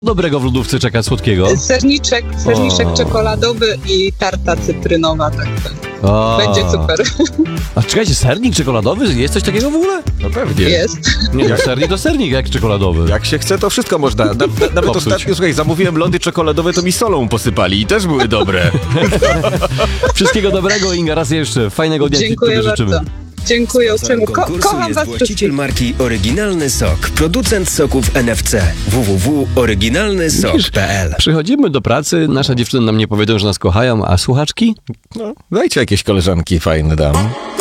Dobrego w lodówce czeka słodkiego? Serniczek czekoladowy i tarta cytrynowa, tak. Będzie super. A czekajcie, sernik czekoladowy? Jest coś takiego w ogóle? No pewnie. Jest. Nie, no, sernik to sernik, jak czekoladowy. Jak się chce, to wszystko można. Nawet Popsuć. ostatnio, słuchaj, zamówiłem lody czekoladowe, to mi solą posypali i też były dobre. Wszystkiego dobrego, Inga, raz jeszcze. Fajnego dnia Dziękuję Ci życzymy. bardzo. Dziękuję uprzejmie. Konkursu Kocham jest was właściciel wszystkich. marki Oryginalny Sok, producent soków NFC. www.oryginalnysok.pl. Przychodzimy do pracy, nasza dziewczyny nam nie powiedzą, że nas kochają, a słuchaczki? No, dajcie jakieś koleżanki fajne dam.